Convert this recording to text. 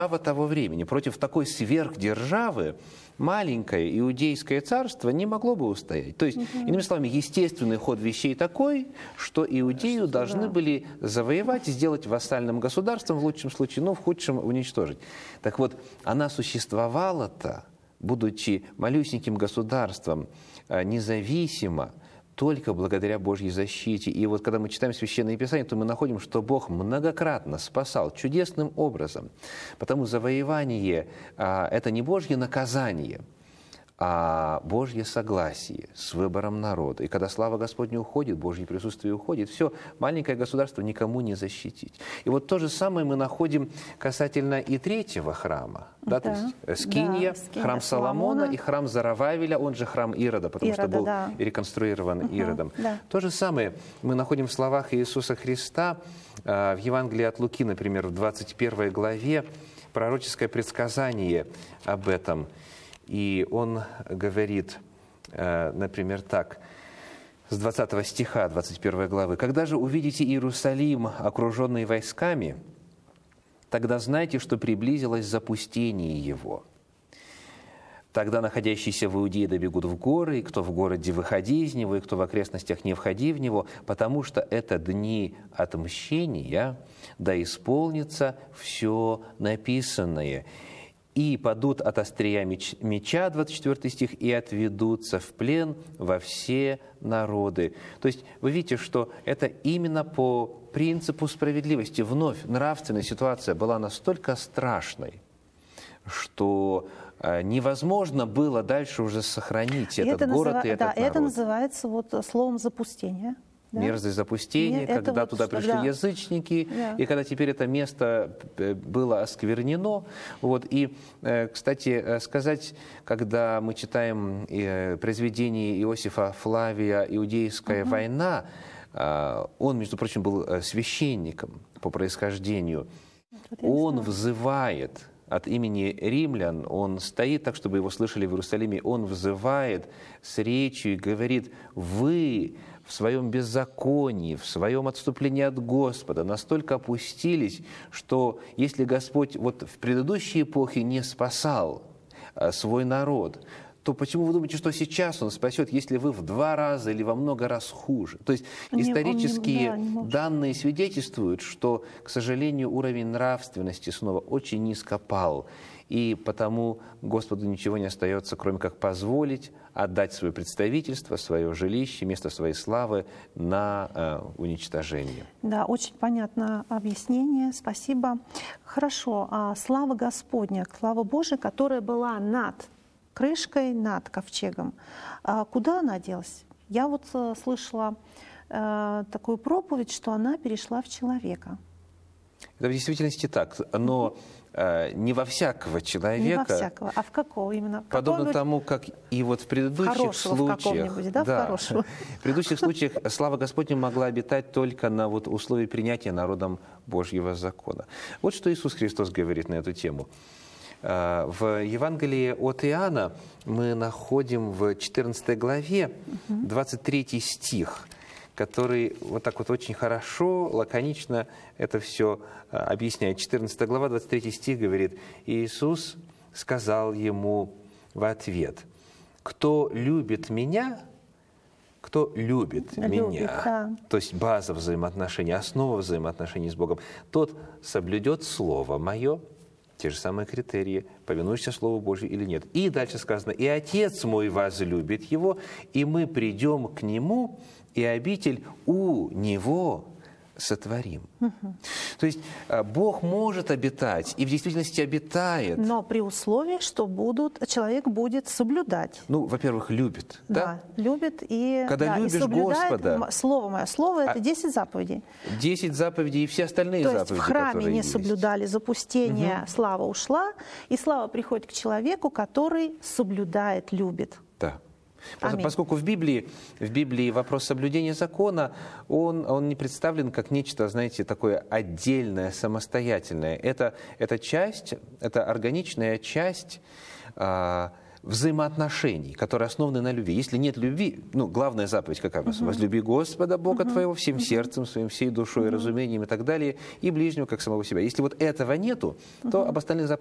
того времени. Против такой сверхдержавы маленькое иудейское царство не могло бы устоять. То есть, иными словами, естественный ход вещей такой, что Иудею должны были завоевать, сделать вассальным государством в лучшем случае, но в худшем уничтожить. Так вот, она существовала-то, будучи малюсеньким государством, независимо, только благодаря Божьей защите. И вот когда мы читаем Священное Писание, то мы находим, что Бог многократно спасал чудесным образом. Потому завоевание – это не Божье наказание, а Божье согласие с выбором народа. И когда слава Господня уходит, Божье присутствие уходит, все, маленькое государство никому не защитить. И вот то же самое мы находим касательно и третьего храма. Да, то есть Скиния, храм Соломона и храм Зарававеля, он же храм Ирода, потому что был реконструирован Иродом. То же самое мы находим в словах Иисуса Христа в Евангелии от Луки, например, в 21 главе, пророческое предсказание об этом. И он говорит, например, так, с 20 стиха 21 главы. «Когда же увидите Иерусалим, окруженный войсками, тогда знайте, что приблизилось запустение его. Тогда находящиеся в Иудее добегут в горы, и кто в городе, выходи из него, и кто в окрестностях, не входи в него, потому что это дни отмщения, да исполнится все написанное. И падут от острия меча, 24 стих, и отведутся в плен во все народы». То есть вы видите, что это именно по принципу справедливости. Вновь нравственная ситуация была настолько страшной, что невозможно было дальше уже сохранить этот город и этот народ. Это называется словом «запустение». Да? Мерзость запустения, когда туда пришли язычники, и когда теперь это место было осквернено. Вот. И, кстати сказать, когда мы читаем произведение Иосифа Флавия «Иудейская война», он, между прочим, был священником по происхождению, он взывает от имени римлян, он стоит так, чтобы его слышали в Иерусалиме, он взывает с речью и говорит: «Вы в своем беззаконии, в своем отступлении от Господа настолько опустились, что если Господь вот в предыдущей эпохе не спасал свой народ, то почему вы думаете, что сейчас Он спасет, если вы в 2 раза или во много раз хуже?» То есть исторические данные свидетельствуют, что, к сожалению, уровень нравственности снова очень низко пал. И потому Господу ничего не остается, кроме как позволить отдать свое представительство, свое жилище, место своей славы на уничтожение. Да, очень понятное объяснение, спасибо. Хорошо, слава Господня, слава Божия, которая была над крышкой, над ковчегом, куда она делась? Я вот слышала такую проповедь, что она перешла в человека. Это в действительности так, но не во всякого человека. Не во всякого, а в какого именно? Подобно тому, как и вот в предыдущих случаях, в предыдущих случаях слава Господня могла обитать только на вот условии принятия народом Божьего закона. Вот что Иисус Христос говорит на эту тему. В Евангелии от Иоанна мы находим в 14 главе 23 стих, который вот так вот очень хорошо, лаконично это все объясняет. 14 глава, 23 стих говорит: «Иисус сказал ему в ответ: кто любит меня, кто любит меня, да. То есть база взаимоотношений, основа взаимоотношений с Богом, тот соблюдет Слово Мое». Те же самые критерии, повинуешься Слову Божию или нет. И дальше сказано: «И Отец мой возлюбит его, и мы придем к нему, и обитель у него сотворим». То есть Бог может обитать, и в действительности обитает. Но при условии, что человек будет соблюдать. Ну, во-первых, любит. Да, любит и, когда любишь и соблюдает Господа. Слово Мое. Слово – это 10 заповедей. 10 заповедей и все остальные заповеди, То есть в храме которые не есть. соблюдали запустение, слава ушла, и слава приходит к человеку, который соблюдает, любит. Да. Аминь. Поскольку в Библии вопрос соблюдения закона, он не представлен как нечто, знаете, такое отдельное, самостоятельное. Это часть, это органичная часть взаимоотношений, которые основаны на любви. Если нет любви, главная заповедь какая у нас? Возлюби Господа Бога твоего всем сердцем своим, всей душой, разумением и так далее, и ближнего как самого себя. Если вот этого нету, то об остальных заповедях